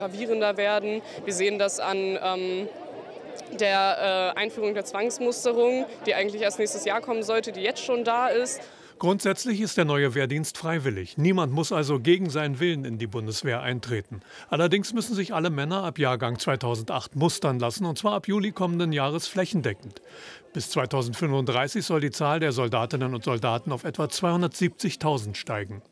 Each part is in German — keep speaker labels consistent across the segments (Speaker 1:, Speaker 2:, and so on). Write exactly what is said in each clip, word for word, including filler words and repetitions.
Speaker 1: gravierender werden. Wir sehen das an ähm, der äh, Einführung der Zwangsmusterung, die eigentlich erst nächstes Jahr kommen sollte, die jetzt schon da ist.
Speaker 2: Grundsätzlich ist der neue Wehrdienst freiwillig. Niemand muss also gegen seinen Willen in die Bundeswehr eintreten. Allerdings müssen sich alle Männer ab Jahrgang zweitausendacht mustern lassen, und zwar ab Juli kommenden Jahres flächendeckend. Bis zweitausendfünfunddreißig soll die Zahl der Soldatinnen und Soldaten auf etwa zweihundertsiebzigtausend steigen.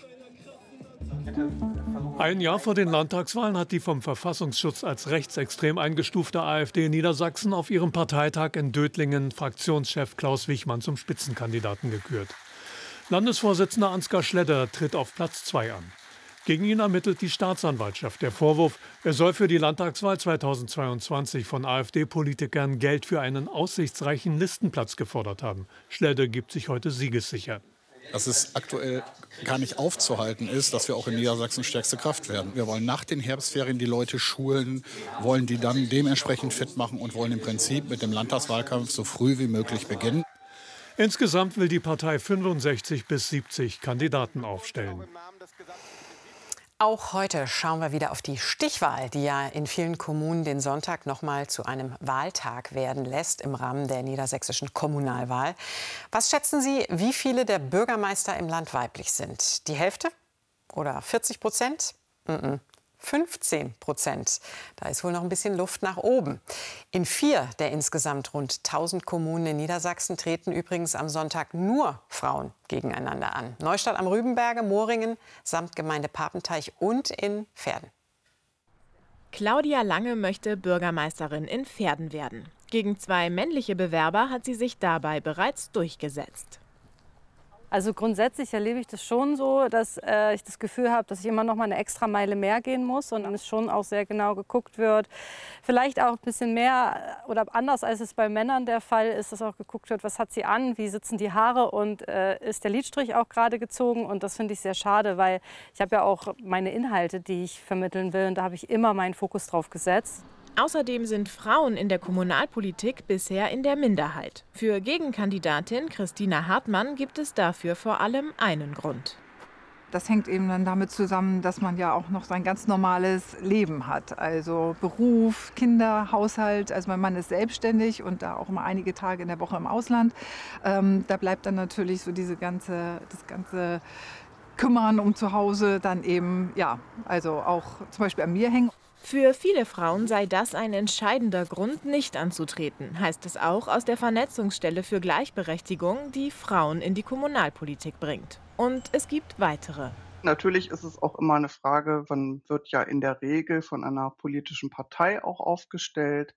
Speaker 2: Ein Jahr vor den Landtagswahlen hat die vom Verfassungsschutz als rechtsextrem eingestufte AfD Niedersachsen auf ihrem Parteitag in Dötlingen Fraktionschef Klaus Wichmann zum Spitzenkandidaten gekürt. Landesvorsitzender Ansgar Schledder tritt auf Platz zwei an. Gegen ihn ermittelt die Staatsanwaltschaft. Der Vorwurf, er soll für die Landtagswahl zweitausendzweiundzwanzig von AfD-Politikern Geld für einen aussichtsreichen Listenplatz gefordert haben. Schledder gibt sich heute siegessicher.
Speaker 3: Dass es aktuell gar nicht aufzuhalten ist, dass wir auch in Niedersachsen stärkste Kraft werden. Wir wollen nach den Herbstferien die Leute schulen, wollen die dann dementsprechend fit machen und wollen im Prinzip mit dem Landtagswahlkampf so früh wie möglich beginnen.
Speaker 2: Insgesamt will die Partei fünfundsechzig bis siebzig Kandidaten aufstellen.
Speaker 4: Auch heute schauen wir wieder auf die Stichwahl, die ja in vielen Kommunen den Sonntag noch mal zu einem Wahltag werden lässt im Rahmen der niedersächsischen Kommunalwahl. Was schätzen Sie, wie viele der Bürgermeister im Land weiblich sind? Die Hälfte oder vierzig Prozent? Mm-mm. fünfzehn Prozent. Da ist wohl noch ein bisschen Luft nach oben. In vier der insgesamt rund tausend Kommunen in Niedersachsen treten übrigens am Sonntag nur Frauen gegeneinander an. Neustadt am Rübenberge, Moringen, Samtgemeinde Papenteich und in Verden.
Speaker 5: Claudia Lange möchte Bürgermeisterin in Verden werden. Gegen zwei männliche Bewerber hat sie sich dabei bereits durchgesetzt.
Speaker 6: Also grundsätzlich erlebe ich das schon so, dass äh, ich das Gefühl habe, dass ich immer noch mal eine extra Meile mehr gehen muss und es schon auch sehr genau geguckt wird. Vielleicht auch ein bisschen mehr oder anders als es bei Männern der Fall ist, dass auch geguckt wird, was hat sie an, wie sitzen die Haare und äh, ist der Lidstrich auch gerade gezogen. Und das finde ich sehr schade, weil ich habe ja auch meine Inhalte, die ich vermitteln will, und da habe ich immer meinen Fokus drauf gesetzt.
Speaker 5: Außerdem sind Frauen in der Kommunalpolitik bisher in der Minderheit. Für Gegenkandidatin Christina Hartmann gibt es dafür vor allem einen Grund.
Speaker 7: Das hängt eben dann damit zusammen, dass man ja auch noch sein ganz normales Leben hat. Also Beruf, Kinder, Haushalt. Also mein Mann ist selbstständig und da auch immer einige Tage in der Woche im Ausland. Ähm, da bleibt dann natürlich so diese ganze, das ganze Kümmern um zu Hause dann eben, ja, also auch zum Beispiel an mir hängen.
Speaker 5: Für viele Frauen sei das ein entscheidender Grund, nicht anzutreten, heißt es auch aus der Vernetzungsstelle für Gleichberechtigung, die Frauen in die Kommunalpolitik bringt. Und es gibt weitere.
Speaker 8: Natürlich ist es auch immer eine Frage, man wird ja in der Regel von einer politischen Partei auch aufgestellt.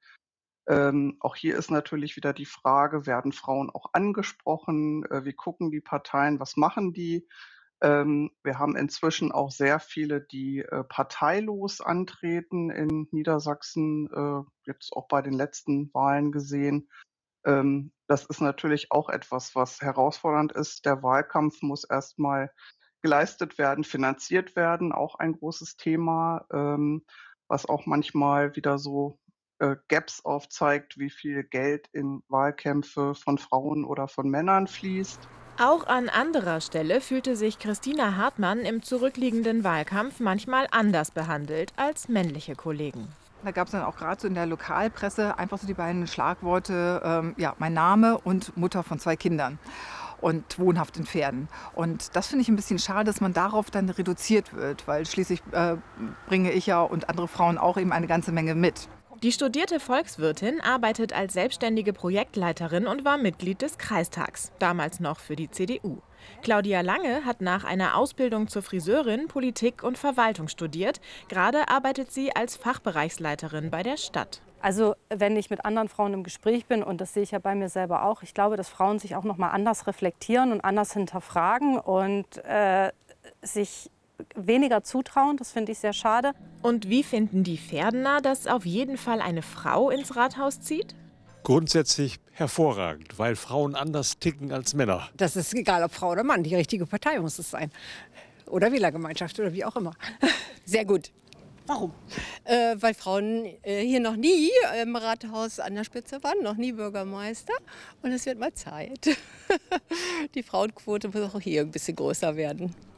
Speaker 8: Ähm, auch hier ist natürlich wieder die Frage, werden Frauen auch angesprochen? Äh, wie gucken die Parteien, was machen die? Ähm, wir haben inzwischen auch sehr viele, die äh, parteilos antreten in Niedersachsen, äh, jetzt auch bei den letzten Wahlen gesehen. Ähm, das ist natürlich auch etwas, was herausfordernd ist. Der Wahlkampf muss erstmal geleistet werden, finanziert werden, auch ein großes Thema, ähm, was auch manchmal wieder so äh, Gaps aufzeigt, wie viel Geld in Wahlkämpfe von Frauen oder von Männern fließt.
Speaker 5: Auch an anderer Stelle fühlte sich Christina Hartmann im zurückliegenden Wahlkampf manchmal anders behandelt als männliche Kollegen.
Speaker 7: Da gab es dann auch gerade so in der Lokalpresse einfach so die beiden Schlagworte, ähm, ja, mein Name und Mutter von zwei Kindern und wohnhaft in Verden. Und das finde ich ein bisschen schade, dass man darauf dann reduziert wird, weil schließlich äh, bringe ich ja und andere Frauen auch eben eine ganze Menge mit.
Speaker 5: Die studierte Volkswirtin arbeitet als selbstständige Projektleiterin und war Mitglied des Kreistags, damals noch für die C D U. Claudia Lange hat nach einer Ausbildung zur Friseurin Politik und Verwaltung studiert. Gerade arbeitet sie als Fachbereichsleiterin bei der Stadt.
Speaker 6: Also wenn ich mit anderen Frauen im Gespräch bin, und das sehe ich ja bei mir selber auch, ich glaube, dass Frauen sich auch noch mal anders reflektieren und anders hinterfragen und äh, sich weniger zutrauen. Das finde ich sehr schade.
Speaker 5: Und wie finden die Verdener, dass auf jeden Fall eine Frau ins Rathaus zieht?
Speaker 9: Grundsätzlich hervorragend, weil Frauen anders ticken als Männer.
Speaker 10: Das ist egal, ob Frau oder Mann. Die richtige Partei muss es sein. Oder Wählergemeinschaft oder wie auch immer. Sehr gut.
Speaker 11: Warum? Äh, weil Frauen äh, hier noch nie im Rathaus an der Spitze waren, noch nie Bürgermeister. Und es wird mal Zeit. Die Frauenquote muss auch hier ein bisschen größer werden.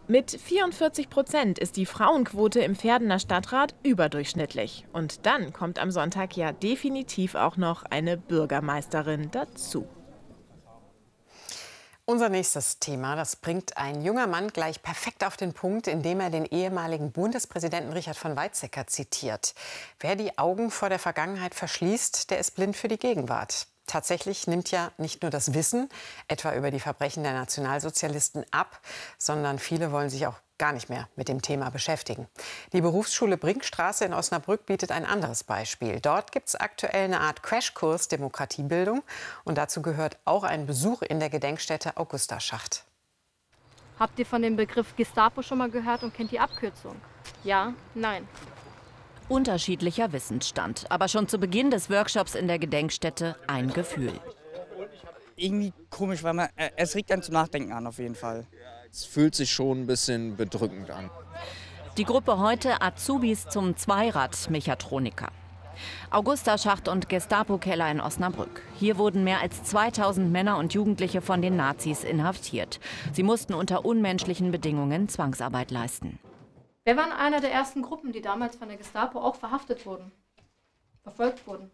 Speaker 5: Mit vierundvierzig Prozent ist die Frauenquote im Verdener Stadtrat überdurchschnittlich. Und dann kommt am Sonntag ja definitiv auch noch eine Bürgermeisterin dazu.
Speaker 4: Unser nächstes Thema, das bringt ein junger Mann gleich perfekt auf den Punkt, indem er den ehemaligen Bundespräsidenten Richard von Weizsäcker zitiert. Wer die Augen vor der Vergangenheit verschließt, der ist blind für die Gegenwart. Tatsächlich nimmt ja nicht nur das Wissen, etwa über die Verbrechen der Nationalsozialisten, ab, sondern viele wollen sich auch gar nicht mehr mit dem Thema beschäftigen. Die Berufsschule Brinkstraße in Osnabrück bietet ein anderes Beispiel. Dort gibt es aktuell eine Art Crashkurs Demokratiebildung. Und dazu gehört auch ein Besuch in der Gedenkstätte Augusta Schacht.
Speaker 12: Habt ihr von dem Begriff Gestapo schon mal gehört und kennt die Abkürzung? Ja, nein.
Speaker 13: Unterschiedlicher Wissensstand, aber schon zu Beginn des Workshops in der Gedenkstätte ein Gefühl.
Speaker 14: Irgendwie komisch, weil man, äh, es regt einen zum Nachdenken an, auf jeden Fall.
Speaker 15: Es fühlt sich schon ein bisschen bedrückend an.
Speaker 13: Die Gruppe heute Azubis zum Zweirad-Mechatroniker. Augusta Schacht und Gestapo-Keller in Osnabrück. Hier wurden mehr als zweitausend Männer und Jugendliche von den Nazis inhaftiert. Sie mussten unter unmenschlichen Bedingungen Zwangsarbeit leisten.
Speaker 12: Wer war einer der ersten Gruppen, die damals von der Gestapo auch verhaftet wurden, verfolgt wurden?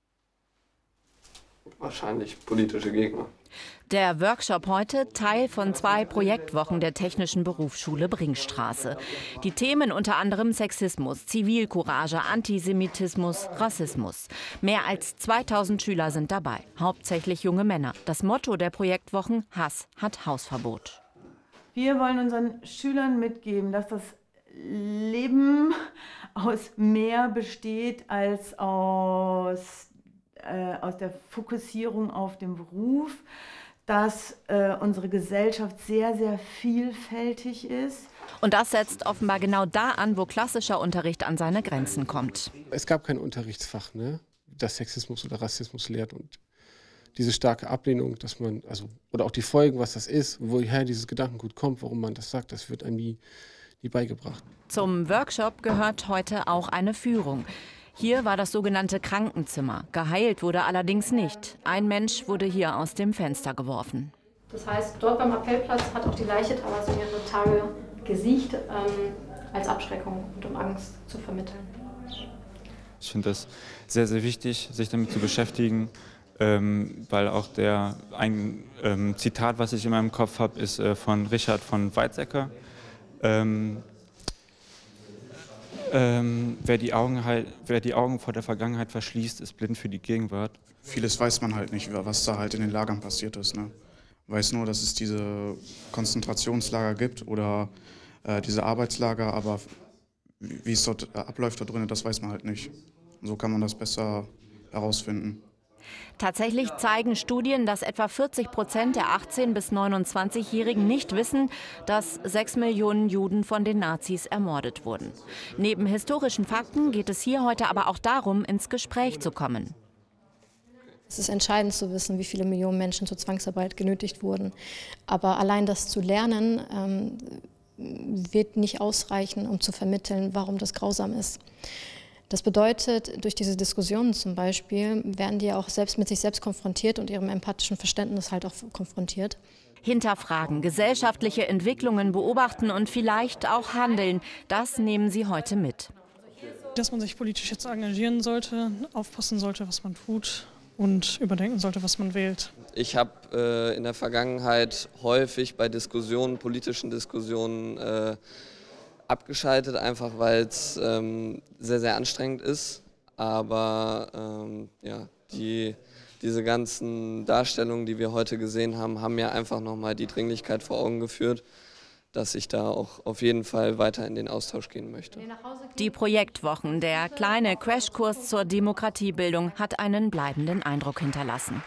Speaker 16: Wahrscheinlich politische Gegner.
Speaker 13: Der Workshop heute Teil von zwei Projektwochen der Technischen Berufsschule Brinkstraße. Die Themen unter anderem Sexismus, Zivilcourage, Antisemitismus, Rassismus. Mehr als zweitausend Schüler sind dabei, hauptsächlich junge Männer. Das Motto der Projektwochen: Hass hat Hausverbot.
Speaker 17: Wir wollen unseren Schülern mitgeben, dass das Leben aus mehr besteht als aus, äh, aus der Fokussierung auf den Beruf, dass äh, unsere Gesellschaft sehr, sehr vielfältig ist.
Speaker 13: Und das setzt offenbar genau da an, wo klassischer Unterricht an seine Grenzen kommt.
Speaker 18: Es gab kein Unterrichtsfach, ne, das Sexismus oder Rassismus lehrt, und diese starke Ablehnung, dass man, also, oder auch die Folgen, was das ist, woher dieses Gedankengut kommt, warum man das sagt, das wird einem nie nie beigebracht.
Speaker 13: Zum Workshop gehört heute auch eine Führung. Hier war das sogenannte Krankenzimmer. Geheilt wurde allerdings nicht. Ein Mensch wurde hier aus dem Fenster geworfen.
Speaker 12: Das heißt, dort beim Appellplatz hat auch die Leiche teilweise mehrere Tage gesiegt, ähm, als Abschreckung und um Angst zu vermitteln.
Speaker 19: Ich finde das sehr, sehr wichtig, sich damit zu beschäftigen, ähm, weil auch der ein ähm, Zitat, was ich in meinem Kopf habe, ist äh, von Richard von Weizsäcker. Ähm, ähm, wer, die Augen halt, wer die Augen vor der Vergangenheit verschließt, ist blind für die Gegenwart.
Speaker 3: Vieles weiß man halt nicht, was da halt in den Lagern passiert ist. Ne? Weiß nur, dass es diese Konzentrationslager gibt oder äh, diese Arbeitslager, aber wie es dort äh, abläuft da drin, das weiß man halt nicht. Und so kann man das besser herausfinden.
Speaker 13: Tatsächlich zeigen Studien, dass etwa vierzig Prozent der achtzehn- bis neunundzwanzigjährigen nicht wissen, dass sechs Millionen Juden von den Nazis ermordet wurden. Neben historischen Fakten geht es hier heute aber auch darum, ins Gespräch zu kommen.
Speaker 20: Es ist entscheidend zu wissen, wie viele Millionen Menschen zur Zwangsarbeit genötigt wurden. Aber allein das zu lernen, ähm, wird nicht ausreichen, um zu vermitteln, warum das grausam ist. Das bedeutet, durch diese Diskussionen zum Beispiel werden die auch selbst mit sich selbst konfrontiert und ihrem empathischen Verständnis halt auch konfrontiert.
Speaker 13: Hinterfragen, gesellschaftliche Entwicklungen beobachten und vielleicht auch handeln, das nehmen sie heute mit.
Speaker 21: Dass man sich politisch jetzt engagieren sollte, aufpassen sollte, was man tut und überdenken sollte, was man wählt.
Speaker 16: Ich habe äh, in der Vergangenheit häufig bei Diskussionen, politischen Diskussionen, äh, abgeschaltet, einfach weil es ähm, sehr, sehr anstrengend ist. Aber ähm, ja, die, diese ganzen Darstellungen, die wir heute gesehen haben, haben mir einfach nochmal die Dringlichkeit vor Augen geführt, dass ich da auch auf jeden Fall weiter in den Austausch gehen möchte.
Speaker 13: Die Projektwochen, der kleine Crashkurs zur Demokratiebildung, hat einen bleibenden Eindruck hinterlassen.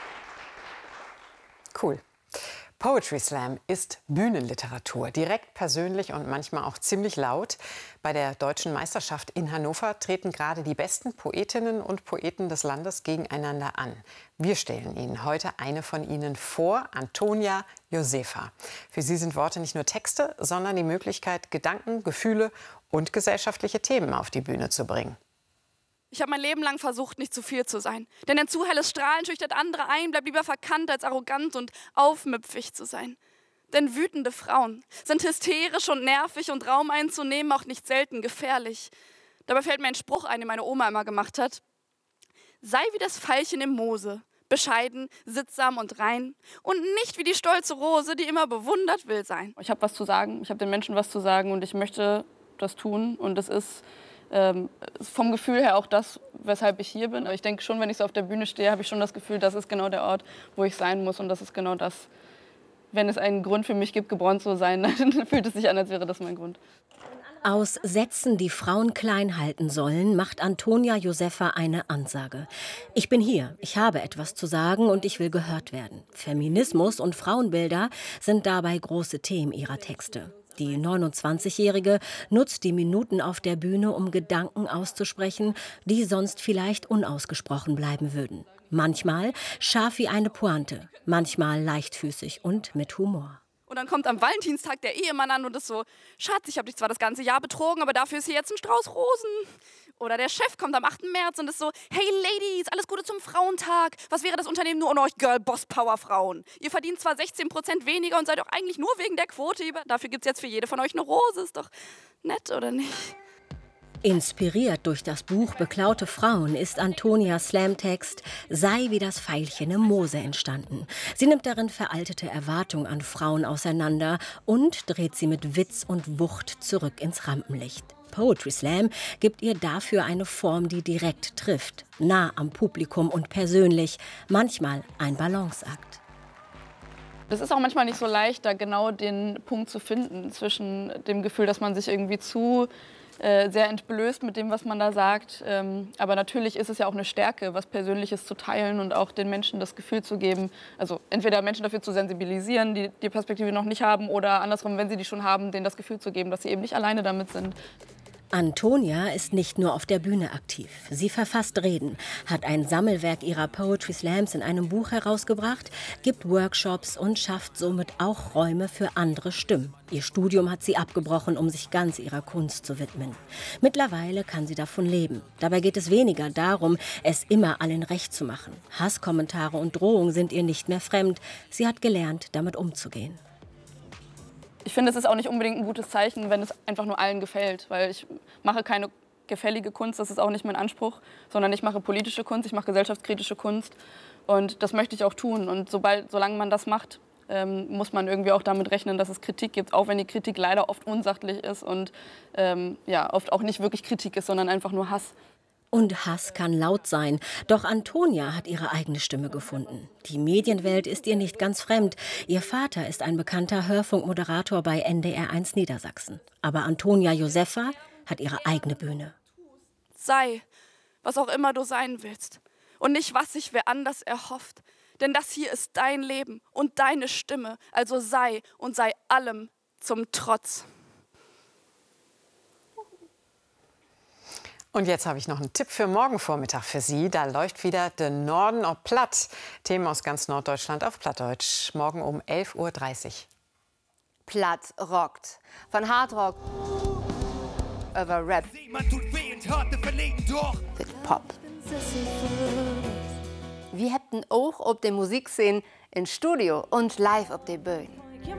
Speaker 4: Cool. Poetry Slam ist Bühnenliteratur, direkt persönlich und manchmal auch ziemlich laut. Bei der Deutschen Meisterschaft in Hannover treten gerade die besten Poetinnen und Poeten des Landes gegeneinander an. Wir stellen Ihnen heute eine von ihnen vor, Antonia Josefa. Für sie sind Worte nicht nur Texte, sondern die Möglichkeit, Gedanken, Gefühle und gesellschaftliche Themen auf die Bühne zu bringen.
Speaker 22: Ich habe mein Leben lang versucht, nicht zu viel zu sein. Denn ein zu helles Strahlen schüchtert andere ein, bleibt lieber verkannt, als arrogant und aufmüpfig zu sein. Denn wütende Frauen sind hysterisch und nervig und Raum einzunehmen auch nicht selten gefährlich. Dabei fällt mir ein Spruch ein, den meine Oma immer gemacht hat. Sei wie das Veilchen im Moose, bescheiden, sittsam und rein und nicht wie die stolze Rose, die immer bewundert will sein.
Speaker 1: Ich habe was zu sagen, ich habe den Menschen was zu sagen und ich möchte das tun und das ist ähm, vom Gefühl her auch das, weshalb ich hier bin. Aber ich denke schon, wenn ich so auf der Bühne stehe, habe ich schon das Gefühl, das ist genau der Ort, wo ich sein muss und das ist genau das. Wenn es einen Grund für mich gibt, geboren zu sein, dann fühlt es sich an, als wäre das mein Grund.
Speaker 2: Aus Sätzen, die Frauen klein halten sollen, macht Antonia Josefa eine Ansage. Ich bin hier, ich habe etwas zu sagen und ich will gehört werden. Feminismus und Frauenbilder sind dabei große Themen ihrer Texte. Die neunundzwanzigjährige nutzt die Minuten auf der Bühne, um Gedanken auszusprechen, die sonst vielleicht unausgesprochen bleiben würden. Manchmal scharf wie eine Pointe, manchmal leichtfüßig und mit Humor.
Speaker 22: Und dann kommt am Valentinstag der Ehemann an und ist so, Schatz, ich habe dich zwar das ganze Jahr betrogen, aber dafür ist hier jetzt ein Strauß Rosen. Oder der Chef kommt am achten März und ist so, hey Ladies, alles Gute zum Frauentag. Was wäre das Unternehmen nur ohne euch Girl-Boss-Power-Frauen? Ihr verdient zwar sechzehn Prozent weniger und seid auch eigentlich nur wegen der Quote über. Dafür gibt es jetzt für jede von euch eine Rose. Ist doch nett, oder nicht?
Speaker 2: Inspiriert durch das Buch Beklaute Frauen ist Antonias Slamtext Sei wie das Veilchen im Moose entstanden. Sie nimmt darin veraltete Erwartungen an Frauen auseinander und dreht sie mit Witz und Wucht zurück ins Rampenlicht. Poetry Slam gibt ihr dafür eine Form, die direkt trifft, nah am Publikum und persönlich, manchmal ein Balanceakt.
Speaker 1: Das ist auch manchmal nicht so leicht, da genau den Punkt zu finden zwischen dem Gefühl, dass man sich irgendwie zu äh, sehr entblößt mit dem, was man da sagt. Ähm, aber natürlich ist es ja auch eine Stärke, was Persönliches zu teilen und auch den Menschen das Gefühl zu geben, also entweder Menschen dafür zu sensibilisieren, die die Perspektive noch nicht haben, oder andersrum, wenn sie die schon haben, denen das Gefühl zu geben, dass sie eben nicht alleine damit sind.
Speaker 2: Antonia ist nicht nur auf der Bühne aktiv. Sie verfasst Reden, hat ein Sammelwerk ihrer Poetry Slams in einem Buch herausgebracht, gibt Workshops und schafft somit auch Räume für andere Stimmen. Ihr Studium hat sie abgebrochen, um sich ganz ihrer Kunst zu widmen. Mittlerweile kann sie davon leben. Dabei geht es weniger darum, es immer allen recht zu machen. Hasskommentare und Drohungen sind ihr nicht mehr fremd. Sie hat gelernt, damit umzugehen.
Speaker 1: Ich finde, es ist auch nicht unbedingt ein gutes Zeichen, wenn es einfach nur allen gefällt, weil ich mache keine gefällige Kunst, das ist auch nicht mein Anspruch, sondern ich mache politische Kunst, ich mache gesellschaftskritische Kunst und das möchte ich auch tun. Und sobald, solange man das macht, ähm, muss man irgendwie auch damit rechnen, dass es Kritik gibt, auch wenn die Kritik leider oft unsachlich ist und ähm, ja, oft auch nicht wirklich Kritik ist, sondern einfach nur Hass.
Speaker 2: Und Hass kann laut sein. Doch Antonia hat ihre eigene Stimme gefunden. Die Medienwelt ist ihr nicht ganz fremd. Ihr Vater ist ein bekannter Hörfunkmoderator bei N D R eins Niedersachsen. Aber Antonia Josefa hat ihre eigene Bühne.
Speaker 22: Sei, was auch immer du sein willst. Und nicht, was sich wer anders erhofft. Denn das hier ist dein Leben und deine Stimme. Also sei und sei allem zum Trotz.
Speaker 4: Und jetzt habe ich noch einen Tipp für morgen Vormittag für Sie. Da läuft wieder der Norden ob Platt. Themen aus ganz Norddeutschland auf Plattdeutsch. Morgen um elf Uhr dreißig.
Speaker 23: Platt rockt. Von Hardrock über Rap. Mit Pop. Wir hätten auch ob der Musikszene in Studio und live auf der Bühne.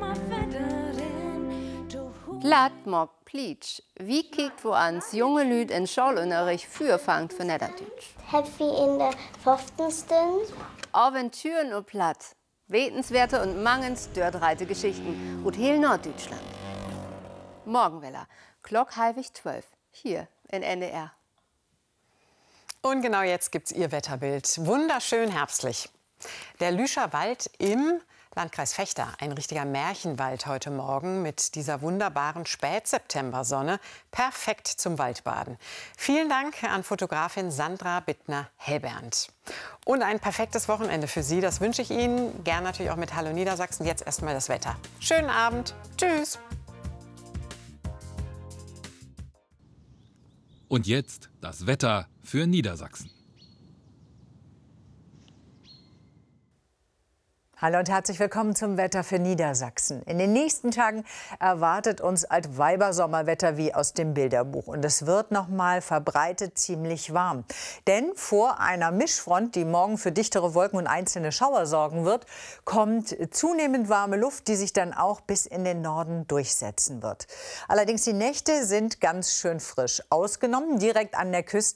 Speaker 23: Platt mag Plitsch. Wie kickt wo ans junge Lüd in Schulunterricht für fangt für Niederdeutsch?
Speaker 24: Happy in der fünften Stunde.
Speaker 23: Aventüren und Platt. Wetenswerte und mangens dörtreite Geschichten und heel Norddeutschland. Morgenweller, Glock halbig zwölf, hier in N D R.
Speaker 4: Und genau jetzt gibt's Ihr Wetterbild. Wunderschön herbstlich. Der Lüscher Wald im Landkreis Vechta, ein richtiger Märchenwald heute Morgen mit dieser wunderbaren Spätseptembersonne. Perfekt zum Waldbaden. Vielen Dank an Fotografin Sandra Bittner-Hellbernd. Und ein perfektes Wochenende für Sie, das wünsche ich Ihnen. Gern natürlich auch mit Hallo Niedersachsen. Jetzt erstmal das Wetter. Schönen Abend. Tschüss.
Speaker 25: Und jetzt das Wetter für Niedersachsen.
Speaker 6: Hallo und herzlich willkommen zum Wetter für Niedersachsen. In den nächsten Tagen erwartet uns Altweibersommerwetter wie aus dem Bilderbuch. Und es wird noch mal verbreitet ziemlich warm. Denn vor einer Mischfront, die morgen für dichtere Wolken und einzelne Schauer sorgen wird, kommt zunehmend warme Luft, die sich dann auch bis in den Norden durchsetzen wird. Allerdings die Nächte sind ganz schön frisch. Ausgenommen direkt an der Küste